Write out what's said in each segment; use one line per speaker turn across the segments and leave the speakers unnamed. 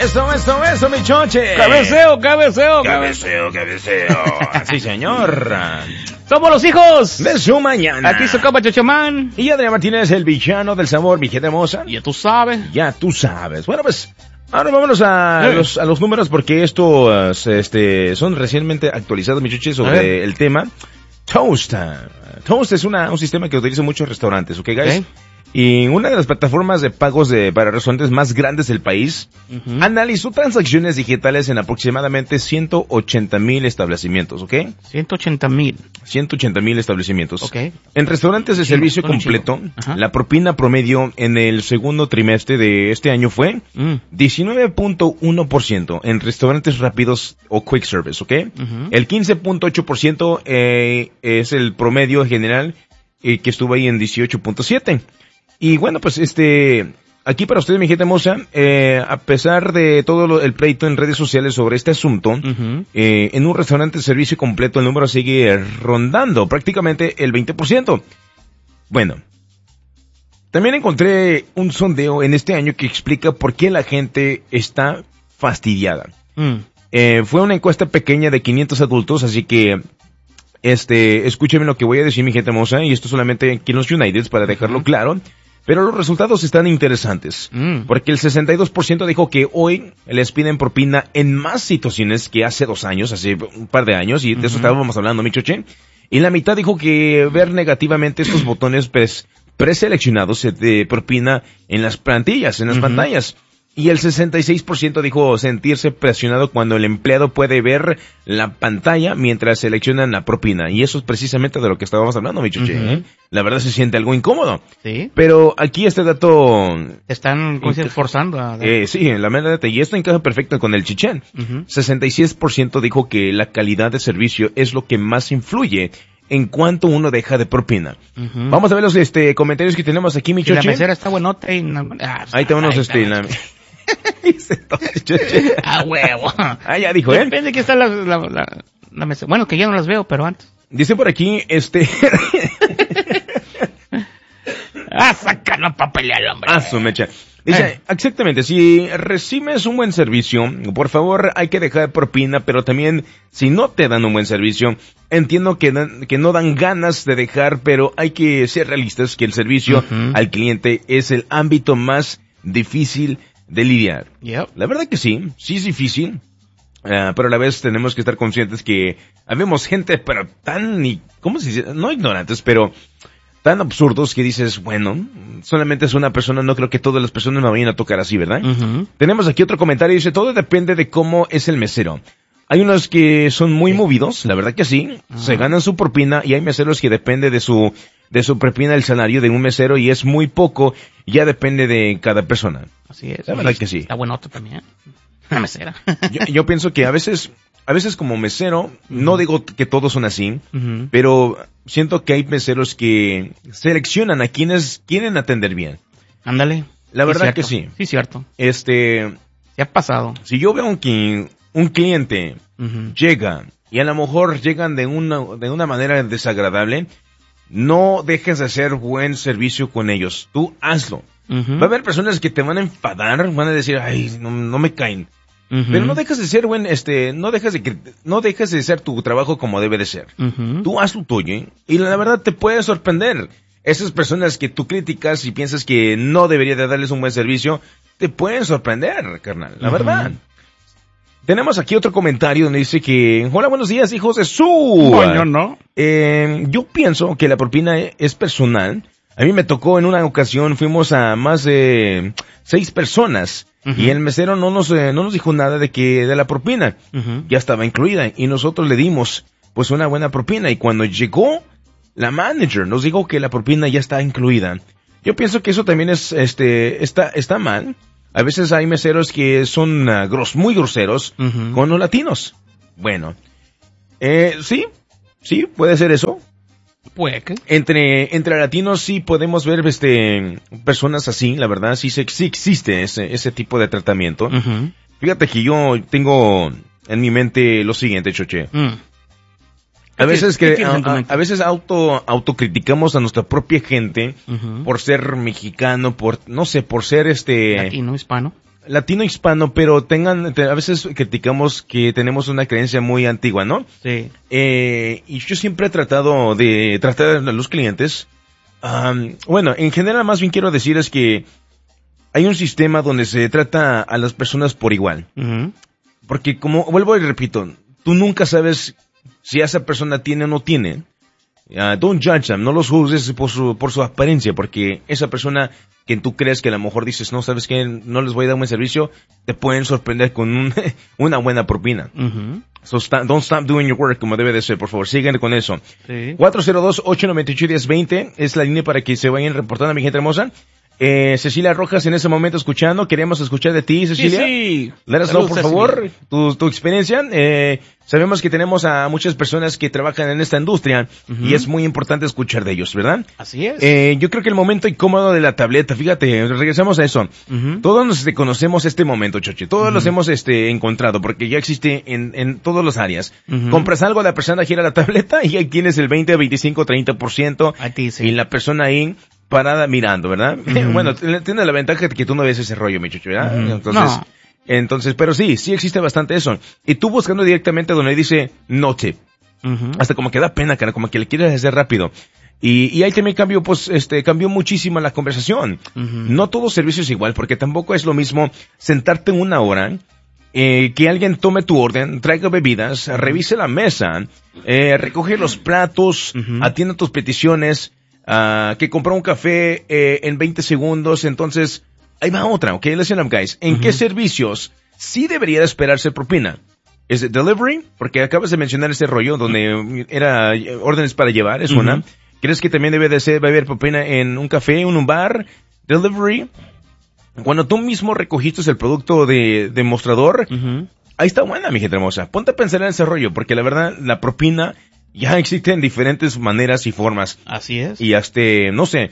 Eso, mi choche.
Cabeceo.
Sí, señor.
Somos los hijos
de su mañana.
Aquí su compa Chochomán.
Y Adrián Martínez, el villano del sabor, mi gente hermosa.
Ya tú sabes.
Bueno, pues, ahora vámonos a los números porque estos son recientemente actualizados, mi choche, sobre el tema. Toast. Toast es un sistema que utilizan muchos restaurantes, ¿ok, guys? Okay. Y una de las plataformas de pagos para restaurantes más grandes del país analizó transacciones digitales en aproximadamente 180,000 establecimientos, ¿ok? 180,000 establecimientos.
Okay.
En restaurantes de servicio completo, la propina promedio en el segundo trimestre de este año fue 19.1% en restaurantes rápidos o quick service, ¿ok? El 15.8% es el promedio general que estuvo ahí en 18.7%. Y bueno, pues aquí para ustedes, mi gente hermosa, a pesar de todo el pleito en redes sociales sobre este asunto, en un restaurante de servicio completo el número sigue rondando prácticamente el 20%. Bueno, también encontré un sondeo en este año que explica por qué la gente está fastidiada. Fue una encuesta pequeña de 500 adultos, así que escúchenme lo que voy a decir, mi gente hermosa, y esto solamente aquí en los Uniteds para dejarlo claro. Pero los resultados están interesantes, porque el 62% dijo que hoy les piden propina en más situaciones que hace 2 años, hace un par de años, y de eso estábamos hablando, mi choche. Y la mitad dijo que ver negativamente estos botones preseleccionados de propina en las plantillas, en las pantallas. Y el 66% dijo sentirse presionado cuando el empleado puede ver la pantalla mientras seleccionan la propina. Y eso es precisamente de lo que estábamos hablando, mi chuche. La verdad se siente algo incómodo.
Sí.
Pero aquí este dato...
Están forzando a...
sí, la verdad. Y esto encaja perfecto con el chichén. 66% dijo que la calidad de servicio es lo que más influye en cuanto uno deja de propina. Vamos a ver los comentarios que tenemos aquí, mi choche.
La mesera está buenota y...
ahí tenemos
A huevo.
Ya dijo,
Depende que está la mesa. Bueno, que ya no las veo, pero antes.
Dice por aquí,
sacarlo para pelear, hombre.
Su mecha. Dice, exactamente, si recibes un buen servicio, por favor, hay que dejar propina, pero también, si no te dan un buen servicio, entiendo que no dan ganas de dejar, pero hay que ser realistas que el servicio al cliente es el ámbito más difícil de lidiar.
Yep.
La verdad que sí es difícil, pero a la vez tenemos que estar conscientes que habemos gente, pero ¿cómo se dice? No ignorantes, pero tan absurdos que dices, bueno, solamente es una persona, no creo que todas las personas me vayan a tocar así, ¿verdad? Tenemos aquí otro comentario, dice, todo depende de cómo es el mesero. Hay unos que son muy movidos, la verdad que sí, se ganan su propina, y hay meseros que depende de su propina el salario de un mesero, y es muy poco, ya depende de cada persona.
Así es.
La verdad que sí.
Está buenoto también. Una mesera.
yo pienso que a veces como mesero, no digo que todos son así, pero siento que hay meseros que seleccionan a quienes quieren atender bien.
Ándale.
La verdad que sí.
Sí, cierto.
Se
ha pasado.
Si yo veo un cliente llega, y a lo mejor llegan de una manera desagradable, no dejes de hacer buen servicio con ellos. Tú hazlo. Va a haber personas que te van a enfadar, van a decir, ay, no me caen. Pero no dejes de ser no dejes de hacer tu trabajo como debe de ser. Tú haz lo tuyo, y la verdad te puede sorprender. Esas personas que tú criticas y piensas que no debería de darles un buen servicio, te pueden sorprender, carnal, la verdad. Tenemos aquí otro comentario donde dice que, hola, buenos días, hijos de su...
Bueno, ¿no?
Yo pienso que la propina es personal. A mí me tocó en una ocasión, fuimos a más de 6 personas, y el mesero no nos dijo nada de la propina. Ya estaba incluida, y nosotros le dimos, pues, una buena propina, y cuando llegó, la manager nos dijo que la propina ya está incluida. Yo pienso que eso también está mal. A veces hay meseros que son muy groseros con los latinos. Bueno, sí, puede ser eso.
Puede que.
Entre latinos sí podemos ver personas así, la verdad, sí existe ese tipo de tratamiento. Fíjate que yo tengo en mi mente lo siguiente, Choche. A veces autocriticamos a nuestra propia gente por ser mexicano, por ser
latino, hispano.
latino hispano, pero a veces criticamos que tenemos una creencia muy antigua, ¿no?
Sí.
Y yo siempre he tratado de tratar a los clientes, bueno, en general más bien quiero decir es que hay un sistema donde se trata a las personas por igual.
Ujú.
Porque como vuelvo y repito, tú nunca sabes si esa persona tiene o no tiene. Don't judge them, no los juzgues por su apariencia, porque esa persona que tú crees que a lo mejor dices, no, sabes que no les voy a dar un buen servicio, te pueden sorprender con una buena propina.
Ujú.
So don't stop doing your work como debe de ser, por favor, sigan con eso.
Sí.
402-898-1020 es la línea para que se vayan reportando, mi gente hermosa. Cecilia Rojas en ese momento escuchando, queremos escuchar de ti, Cecilia.
Sí.
Let us know, por
Saludos,
favor,
Cecilia.
tu experiencia. Sabemos que tenemos a muchas personas que trabajan en esta industria y es muy importante escuchar de ellos, ¿verdad?
Así es.
Yo creo que el momento incómodo de la tableta, fíjate, regresamos a eso.
Ujú.
Todos nos conocemos este momento, Choche. Todos los hemos encontrado porque ya existe en todas las áreas.
Ujú.
Compras algo, la persona gira la tableta y ahí tienes el 20, 25, 30%
A ti, sí.
y la persona ahí parada mirando, ¿verdad?
Ujú.
Bueno, tiene la ventaja de que tú no ves ese rollo, mi Choche, ¿verdad?
Ujú. No.
Entonces, pero sí existe bastante eso. Y tú buscando directamente donde dice no tip.
Ujú.
Hasta como que da pena, cara, como que le quieres hacer rápido. Y ahí también cambió, cambió muchísimo la conversación.
Ujú.
No todo servicio es igual, porque tampoco es lo mismo sentarte una hora, que alguien tome tu orden, traiga bebidas, revise la mesa, recoge los platos,
Ujú.
atienda tus peticiones, que comprar un café, en 20 segundos, entonces, ahí va otra, ¿ok? Listen up, guys. ¿En qué servicios sí debería esperarse propina? ¿Es it delivery? Porque acabas de mencionar ese rollo donde era órdenes para llevar, es una. ¿Crees que también debe haber propina en un café, en un bar? Delivery. Cuando tú mismo recogiste el producto de mostrador,
Ujú.
ahí está buena, mi gente hermosa. Ponte a pensar en ese rollo, porque la verdad, la propina ya existe en diferentes maneras y formas.
Así es.
Y hasta, no sé,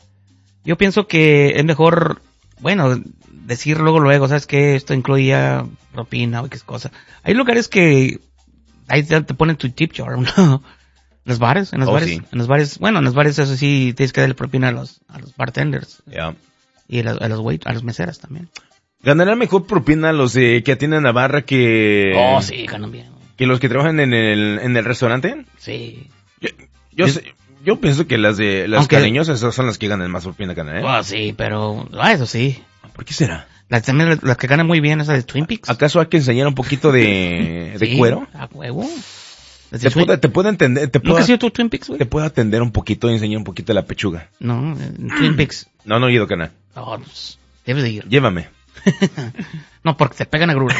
Yo pienso que es mejor, bueno, decir luego, ¿sabes qué? Esto incluía propina o qué cosa. Hay lugares que ahí te ponen tu tip jar, ¿no? En los bares,
Sí.
en los bares, bueno, en los bares eso sí tienes que darle propina a los bartenders
ya.
y a los meseras también.
¿Ganará mejor propina los que atienden la barra que...
Oh, sí, ganan bien.
que los que trabajan en el restaurante?
Sí.
Yo pienso que las
Aunque-
cariñosas son las que ganan más propina, ¿eh?
Oh, sí, pero, eso sí.
¿Por qué será?
También las que ganan muy bien, esas de Twin Peaks.
¿Acaso hay que enseñar un poquito de
Sí,
cuero?
a huevo. Las
Te
de Twin-
puedo entender,
¿Nunca has ido tú a Twin Peaks, güey?
te puedo atender un poquito y enseñar un poquito de la pechuga.
No, en Twin Peaks.
No he ido, canal.
Oh, pues, debes de ir.
Llévame.
No, porque te pegan a gruras.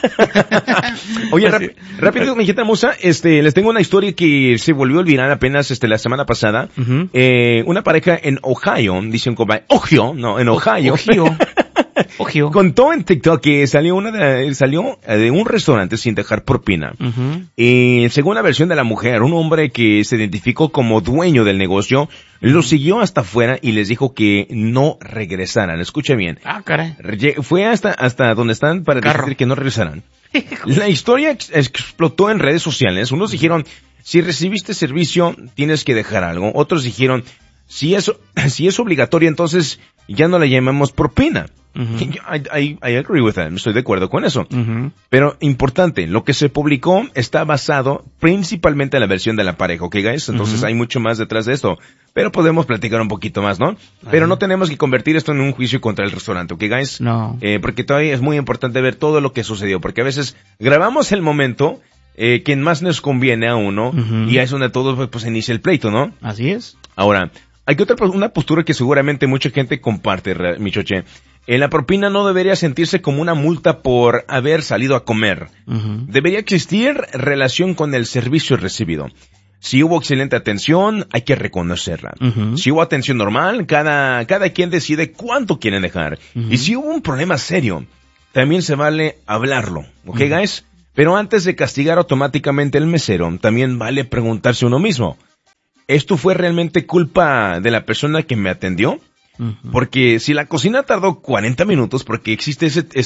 Oye,
Pues sí.
rápido, mi gente hermosa, les tengo una historia que se volvió viral apenas, la semana pasada.
Ujú.
Una pareja en Ohio, dice un compa, en Ohio.
Ojio.
Contó en TikTok que salió de un restaurante sin dejar propina.
Ujú.
Según la versión de la mujer, un hombre que se identificó como dueño del negocio, lo siguió hasta afuera y les dijo que no regresaran. Escucha bien.
Ah, caray.
Fue hasta donde están para
Carro.
decir que no regresaran. La historia explotó en redes sociales. Unos dijeron, si recibiste servicio, tienes que dejar algo. Otros dijeron, si es obligatorio, entonces ya no la llamamos propina.
Ujú.
I agree with that. Estoy de acuerdo con eso.
Ujú.
Pero importante, lo que se publicó está basado principalmente en la versión de la pareja, ¿ok, guys? Entonces
Ujú.
hay mucho más detrás de esto. Pero podemos platicar un poquito más, ¿no? Pero no tenemos que convertir esto en un juicio contra el restaurante, ¿ok, guys?
No.
Porque todavía es muy importante ver todo lo que sucedió, porque a veces grabamos el momento que más nos conviene a uno
Ujú.
y ahí es donde todo pues inicia el pleito, ¿no?
Así es.
Ahora, hay una postura que seguramente mucha gente comparte, mi choche. La propina no debería sentirse como una multa por haber salido a comer.
Ujú.
Debería existir relación con el servicio recibido. Si hubo excelente atención, hay que reconocerla.
Ujú.
Si hubo atención normal, cada quien decide cuánto quieren dejar.
Ujú.
Y si hubo un problema serio, también se vale hablarlo, ¿ok, guys? Pero antes de castigar automáticamente al mesero, también vale preguntarse uno mismo, ¿esto fue realmente culpa de la persona que me atendió?
Ujú.
Porque si la cocina tardó 40 minutos, porque existe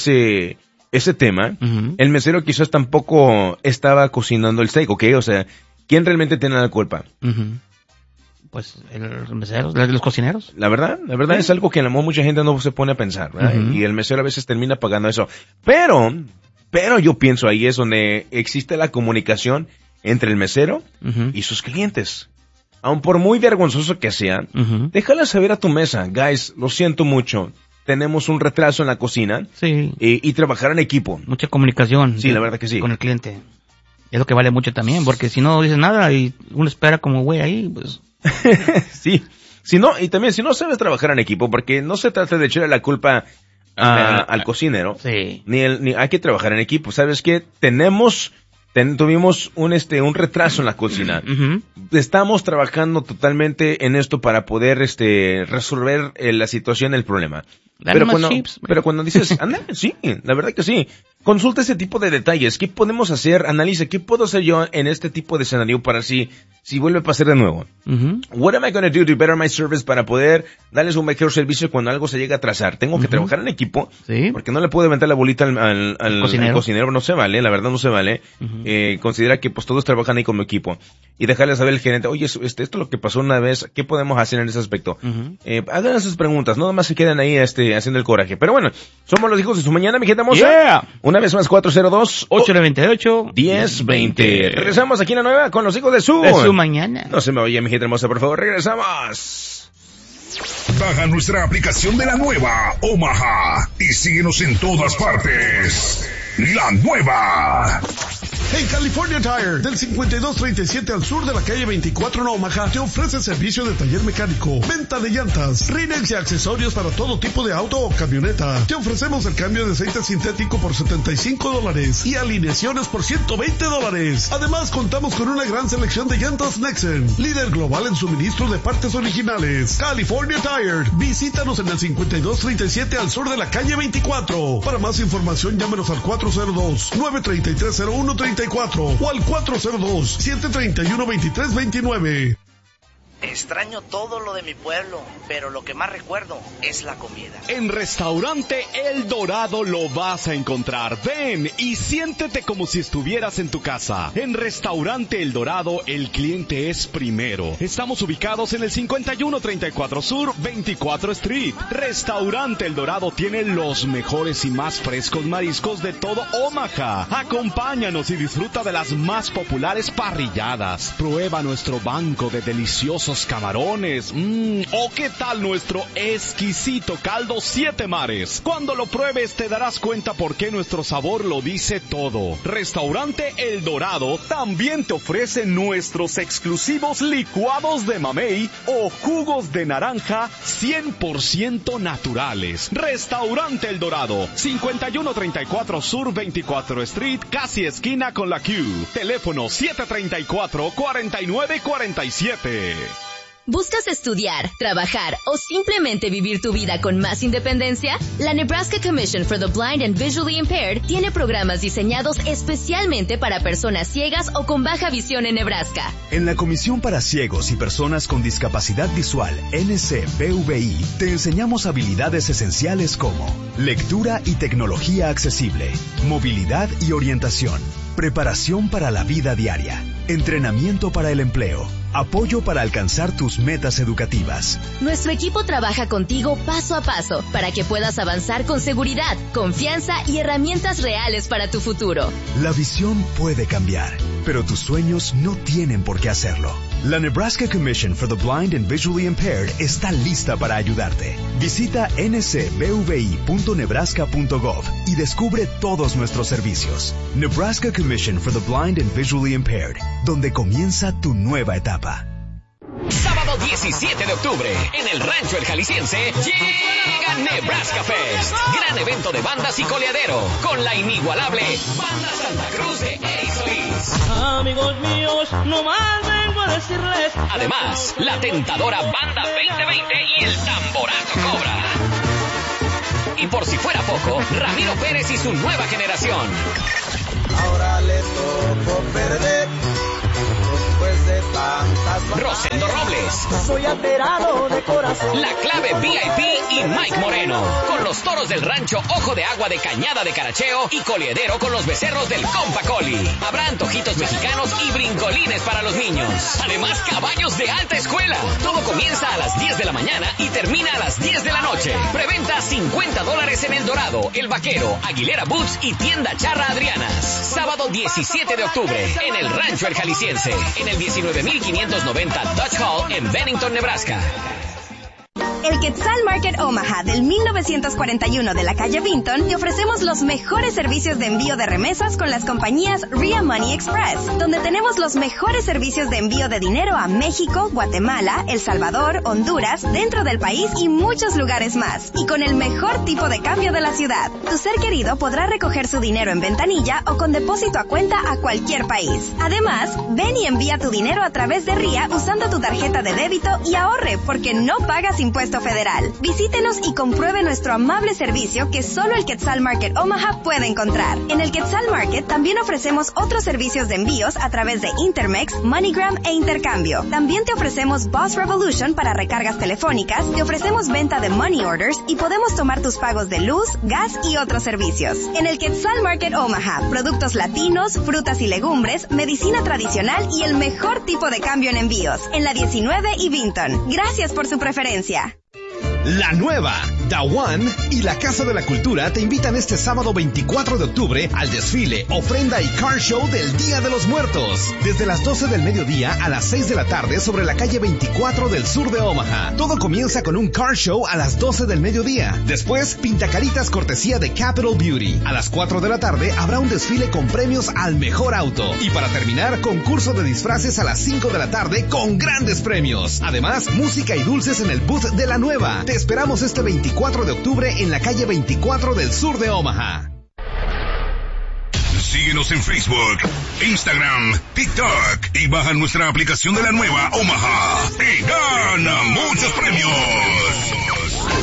ese tema,
Ujú.
el mesero quizás tampoco estaba cocinando el steak, ¿ok? O sea, ¿quién realmente tiene la culpa?
Ujú. pues, los meseros, los cocineros.
La verdad es algo que a lo mejor mucha gente no se pone a pensar, ¿verdad? Y el mesero a veces termina pagando eso. Pero yo pienso ahí es donde existe la comunicación entre el mesero y sus clientes. Aun por muy vergonzoso que sea, déjale saber a tu mesa, guys, lo siento mucho, tenemos un retraso en la cocina.
Sí.
Y trabajar en equipo.
Mucha comunicación.
Sí, la verdad que sí.
Con el cliente. Es lo que vale mucho también, porque si no dices nada y uno espera como güey ahí, pues...
Sí. Si no sabes trabajar en equipo, porque no se trata de echarle la culpa al cocinero.
Sí.
Ni hay que trabajar en equipo. ¿Sabes qué? Tuvimos un retraso en la cocina. Estamos trabajando totalmente en esto para poder, resolver la situación, el problema. Pero cuando dices, anda, sí, la verdad que sí. Consulta ese tipo de detalles. ¿Qué podemos hacer? Analiza, ¿qué puedo hacer yo en este tipo de escenario para si vuelve a pasar de nuevo? What am I going to do to better my service para poder darles un mejor servicio cuando algo se llega a atrasar? Tengo que trabajar en equipo.
Sí.
Porque no le puedo aventar la bolita al cocinero. No se vale, la verdad no se vale. Considera que pues todos trabajan ahí como equipo. Y dejarle saber al gerente, oye, esto es lo que pasó una vez, ¿qué podemos hacer en ese aspecto? Hagan esas preguntas, no nomás se quedan ahí haciendo el coraje. Pero bueno, somos los hijos de su mañana, mi gente hermosa.
Yeah.
Una vez más, 402-898-1020. Regresamos aquí en la nueva con los hijos de su
mañana.
No se me vaya, mi gente hermosa, por favor, regresamos.
Baja nuestra aplicación de la nueva Omaha y síguenos en todas partes. La nueva.
En California Tire, del 5237 al sur de la calle 24 en Omaha, te ofrece servicio de taller mecánico, venta de llantas, rines y accesorios para todo tipo de auto o camioneta. Te ofrecemos el cambio de aceite sintético por $75 y alineaciones por $120. Además, contamos con una gran selección de llantas Nexen, líder global en suministro de partes originales. California Tire, visítanos en el 5237 al sur de la calle 24. Para más información, llámenos al 402-933-0134 o al 402-731-2329.
Extraño todo lo de mi pueblo, pero lo que más recuerdo es la comida.
En Restaurante El Dorado lo vas a encontrar. Ven y siéntete como si estuvieras en tu casa. En Restaurante El Dorado, el cliente es primero. Estamos ubicados en el 5134 Sur, 24 Street. Restaurante El Dorado tiene los mejores y más frescos mariscos de todo Omaha. Acompáñanos y disfruta de las más populares parrilladas. Prueba nuestro banco de deliciosos camarones. ¿O qué tal nuestro exquisito caldo 7 mares? Cuando lo pruebes te darás cuenta por qué nuestro sabor lo dice todo. Restaurante El Dorado también te ofrece nuestros exclusivos licuados de mamey o jugos de naranja 100% naturales. Restaurante El Dorado, 5134 Sur 24 Street, casi esquina con la Q. Teléfono 734-4947.
¿Buscas estudiar, trabajar o simplemente vivir tu vida con más independencia? La Nebraska Commission for the Blind and Visually Impaired tiene programas diseñados especialmente para personas ciegas o con baja visión en Nebraska.
En la Comisión para Ciegos y Personas con Discapacidad Visual, NCBVI, te enseñamos habilidades esenciales como lectura y tecnología accesible, movilidad y orientación, preparación para la vida diaria, entrenamiento para el empleo, apoyo para alcanzar tus metas educativas.
Nuestro equipo trabaja contigo paso a paso para que puedas avanzar con seguridad, confianza y herramientas reales para tu futuro.
La visión puede cambiar, pero tus sueños no tienen por qué hacerlo. La Nebraska Commission for the Blind and Visually Impaired está lista para ayudarte. Visita ncbvi.nebraska.gov y descubre todos nuestros servicios. Nebraska Commission for the Blind and Visually Impaired, donde comienza tu nueva etapa.
Sábado 17 de octubre, en el Rancho El Jalisciense, llega Nebraska Fest. Gran evento de bandas y coleadero, con la inigualable Banda Santa Cruz de Eddie Solís.
Amigos míos, nomás vengo a decirles...
Además, la tentadora Banda 2020 y el Tamborazo Cobra. Y por si fuera poco, Ramiro Pérez y su nueva generación.
Ahora le tocó perder, pues de tantas.
Rosendo Robles.
Soy alterado de corazón.
La Clave VIP y Mike Moreno. Con los toros del rancho Ojo de Agua de Cañada de Caracheo y Coliedero con los becerros del Compa Coli. Habrá antojitos mexicanos y brincolines para los niños. Además, caballos de alta escuela. Todo comienza a las 10 de la mañana y termina a las 10 de la noche. Preventa $50 en El Dorado, El Vaquero, Aguilera Boots y Tienda Charra Adrianas. Sábado 17 de octubre en el Rancho El Jalisciense, en el 19,590 Dutch Hall en Bennington, Nebraska.
El Quetzal Market Omaha del 1941 de la calle Vinton te ofrecemos los mejores servicios de envío de remesas con las compañías Ria Money Express, donde tenemos los mejores servicios de envío de dinero a México, Guatemala, El Salvador, Honduras, dentro del país y muchos lugares más, y con el mejor tipo de cambio de la ciudad. Tu ser querido podrá recoger su dinero en ventanilla o con depósito a cuenta a cualquier país. Además, ven y envía tu dinero a través de Ria usando tu tarjeta de débito y ahorre porque no pagas impuesto federal. Visítenos y compruebe nuestro amable servicio que solo el Quetzal Market Omaha puede encontrar. En el Quetzal Market también ofrecemos otros servicios de envíos a través de Intermex, MoneyGram e intercambio. También te ofrecemos Boss Revolution para recargas telefónicas, te ofrecemos venta de money orders y podemos tomar tus pagos de luz, gas y otros servicios. En el Quetzal Market Omaha, productos latinos, frutas y legumbres, medicina tradicional y el mejor tipo de cambio en envíos. En la 19 y Vinton. Gracias por su preferencia.
La Nueva, The One y la Casa de la Cultura te invitan este sábado 24 de octubre al desfile, ofrenda y car show del Día de los Muertos. Desde las 12 del mediodía a las 6 de la tarde sobre la calle 24 del sur de Omaha. Todo comienza con un car show a las 12 del mediodía. Después, pintacaritas cortesía de Capital Beauty. A las 4 de la tarde habrá un desfile con premios al mejor auto. Y para terminar, concurso de disfraces a las 5 de la tarde con grandes premios. Además, música y dulces en el booth de La Nueva. Te esperamos este 24 de octubre en la calle 24 del sur de Omaha.
Síguenos en Facebook, Instagram, TikTok y baja nuestra aplicación de La Nueva Omaha y gana muchos premios.